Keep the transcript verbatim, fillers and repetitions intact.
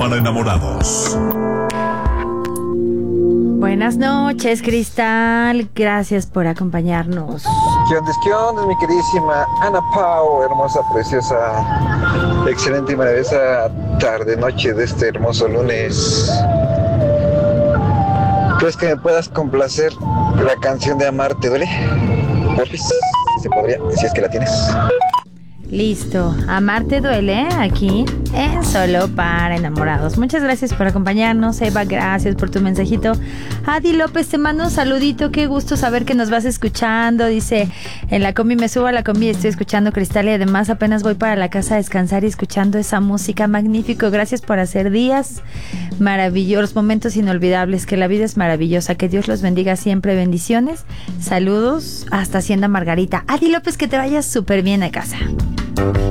para enamorados. Buenas noches, Cristal. Gracias por acompañarnos. ¿Qué onda, qué onda, mi queridísima Ana Pau? Hermosa, preciosa, excelente y maravillosa tarde, noche de este hermoso lunes. ¿Crees que me puedas complacer la canción de Amar te duele? Porfis, si se podría, si es que la tienes. Listo, Amar te duele aquí en Solo para Enamorados. Muchas gracias por acompañarnos, Eva, gracias por tu mensajito. Adi López te mando un saludito, qué gusto saber que nos vas escuchando. Dice, en la combi me subo a la combi y estoy escuchando Cristal y además apenas voy para la casa a descansar y escuchando esa música. Magnífico, gracias por hacer días maravillosos, momentos inolvidables, que la vida es maravillosa, que Dios los bendiga siempre, bendiciones, saludos hasta Hacienda Margarita. Adi López, que te vayas súper bien a casa.